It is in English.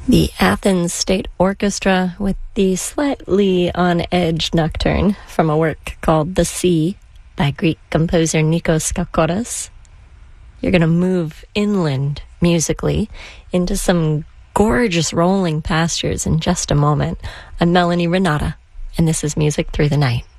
The Athens State Orchestra with the slightly on-edge nocturne from a work called The Sea by Greek composer Nikos Kalkoras. You're going to move inland musically into some gorgeous rolling pastures in just a moment. I'm Melanie Renata, and this is Music Through the Night.